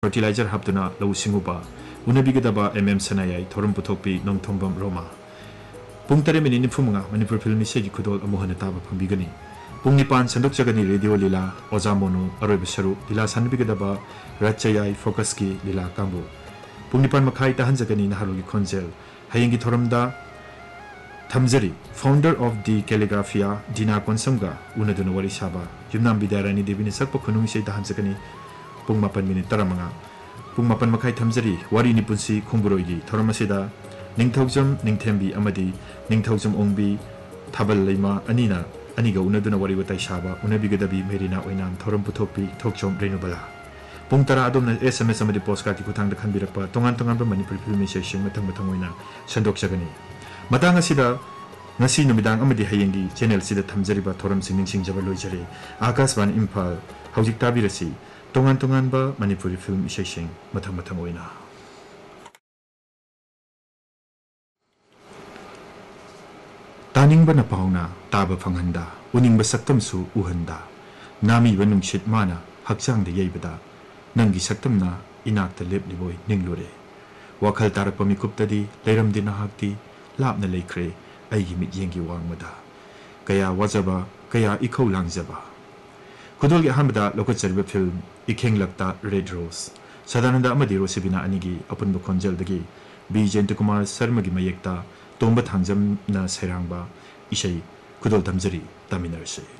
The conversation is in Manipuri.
फर्टिलाइजर हापदुना लौ सिंगुबा उनबिगदबा MM सनायाई थोरम पुथोकपी नोंथोंबम रोमा पुंग 3 मिनिट 45 मणिपुर फिल्म इसेगी खुदोल अमुहन ताबा फंबिगनी पुंग 9 संदोकजगनी रेडियो लीला ओजा मोनु अरोइब सरु लीला सानबिगदबा रचयाई फोकस की लीला कांबु पुंग 9 मखाई तहंजगनी नहारुगी खोंजेल हयेंगी थोरमदा थमजरी founder of the कैलीग्राफिया Dina कोनसमगा उनदुन worry साबा युमनाम बिदारानी देवीनि सकप खुनुंग इसे तहंजगनी पुंग 9 मिनिट 15 पुंग 9 मखाई थमजरी वारी निपुंसी खुंबुरोइगी थोरमसेदा निंगथौजम निंगथेंबी अमदी निंगथौजम ओंबी थाबल लेमा अनीना अनीगा उनदुना वरी वताई साबा उनबिगदबी मेरिना ओइनाम थोरम पुथोकपी थोकचोम रेनुबला पुंग 10 अदोमना SMS अमदी पोस्टकार्ड की खुथांग खनबिरकपा तोंगान तोंगानबा Manipur film session मथंग मथंग ओइना संदोकजगनी Matang असिदा ngasi numidang amadi hayengi channel sida thamjariba thoram sing ningjaba loijare akashban imphal hojik tabirasi tongan tongan ba manipuri film isesing mathang mathang oina तानिंग पाउना ताब फंगहंदा उनिंग सक्तम सु उहंदा नामी वनुंगशित माना हक्चांग दे येबदा नंगी सक्तमना इनाक त लेबलिबोय निंगलोरे वखल तारक मिकुप्तदी लेरम दिना हाक्ति लापना लेख्रे अइगी मियेंगी वांगमदा कया वजबा कया इखौ लांगजबा खुदोलगी अहमदा लोकचरबा film इखेंगलक्ता red rose Sadananda अमदी रोसिबिना अनिगी अपुनब खोंजलदगी B Jayant Kumar शर्मागी मयेक्ता तोंबा थांजमना सैरांगबा इशै खुदोल थमजरी तामिनरसे।